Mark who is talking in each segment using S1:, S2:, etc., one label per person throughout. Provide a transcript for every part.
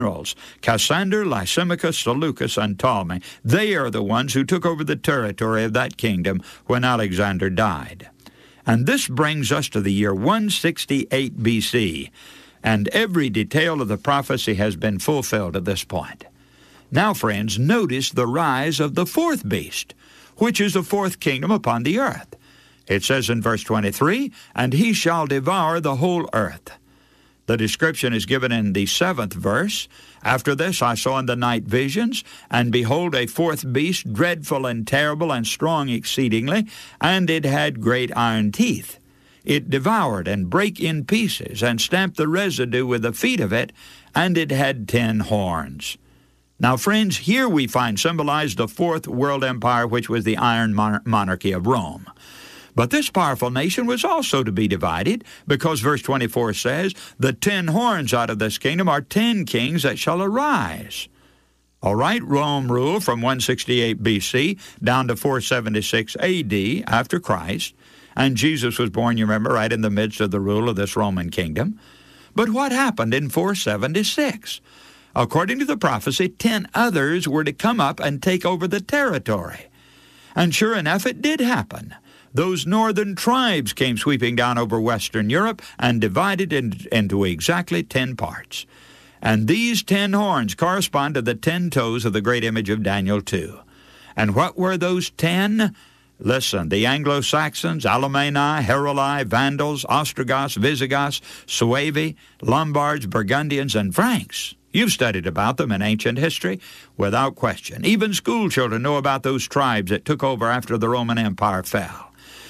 S1: generals, Cassander, Lysimachus, Seleucus, and Ptolemy. They are the ones who took over the territory of that kingdom when Alexander died. And this brings us to the year 168 BC, and every detail of the prophecy has been fulfilled at this point. Now, friends, notice the rise of the fourth beast, which is the fourth kingdom upon the earth. It says in verse 23, "And he shall devour the whole earth." The description is given in the 7th verse. "After this I saw in the night visions, and behold, a fourth beast, dreadful and terrible and strong exceedingly, and it had great iron teeth. It devoured and brake in pieces, and stamped the residue with the feet of it, and it had 10 horns." Now, friends, here we find symbolized the fourth world empire, which was the iron monarchy of Rome. But this powerful nation was also to be divided, because verse 24 says, "The 10 horns out of this kingdom are 10 kings that shall arise." All right, Rome ruled from 168 BC down to 476 AD after Christ, and Jesus was born, you remember, right in the midst of the rule of this Roman kingdom. But what happened in 476? According to the prophecy, 10 others were to come up and take over the territory. And sure enough, it did happen. Those northern tribes came sweeping down over Western Europe and divided into exactly 10 parts. And these 10 horns correspond to the 10 toes of the great image of Daniel 2. And what were those 10? Listen, the Anglo-Saxons, Alemanni, Heruli, Vandals, Ostrogoths, Visigoths, Suevi, Lombards, Burgundians, and Franks. You've studied about them in ancient history, without question. Even school children know about those tribes that took over after the Roman Empire fell.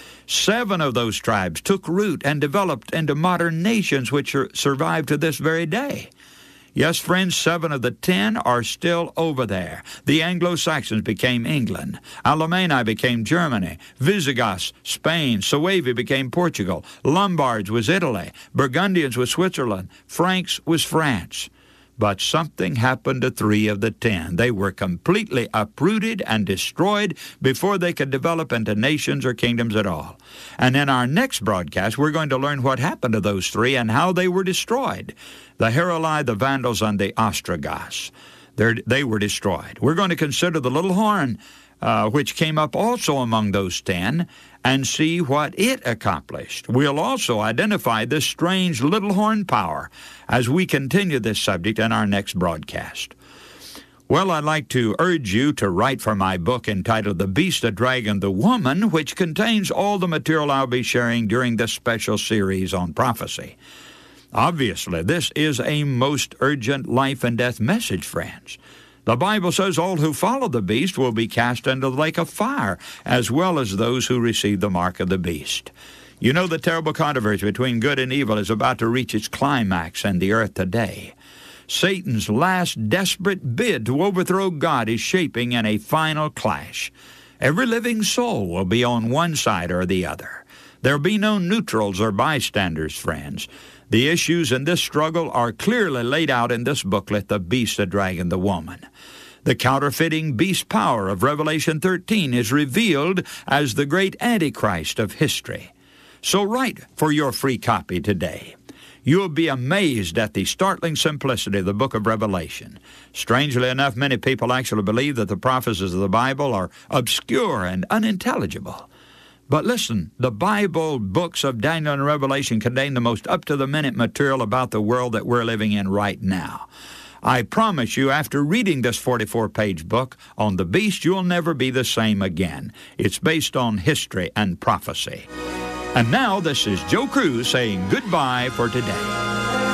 S1: 7 of those tribes took root and developed into modern nations which survive to this very day. Yes, friends, 7 of the 10 are still over there. The Anglo-Saxons became England. Alemanni became Germany. Visigoths, Spain. Suevi became Portugal. Lombards was Italy. Burgundians was Switzerland. Franks was France. But something happened to 3 of the 10. They were completely uprooted and destroyed before they could develop into nations or kingdoms at all. And in our next broadcast, we're going to learn what happened to those 3 and how they were destroyed. The Heruli, the Vandals, and the Ostrogoths. They were destroyed. We're going to consider the little horn, which came up also among those 10, and see what it accomplished. We'll also identify this strange little horn power as we continue this subject in our next broadcast. Well, I'd like to urge you to write for my book entitled The Beast, the Dragon, the Woman, which contains all the material I'll be sharing during this special series on prophecy. Obviously, this is a most urgent life and death message, friends. The Bible says all who follow the beast will be cast into the lake of fire, as well as those who receive the mark of the beast. You know, the terrible controversy between good and evil is about to reach its climax in the earth today. Satan's last desperate bid to overthrow God is shaping in a final clash. Every living soul will be on one side or the other. There'll be no neutrals or bystanders, friends. The issues in this struggle are clearly laid out in this booklet, The Beast, the Dragon, the Woman. The counterfeiting beast power of Revelation 13 is revealed as the great Antichrist of history. So write for your free copy today. You'll be amazed at the startling simplicity of the book of Revelation. Strangely enough, many people actually believe that the prophecies of the Bible are obscure and unintelligible. But listen, the Bible books of Daniel and Revelation contain the most up-to-the-minute material about the world that we're living in right now. I promise you, after reading this 44-page book on the beast, you'll never be the same again. It's based on history and prophecy. And now, this is Joe Cruz saying goodbye for today.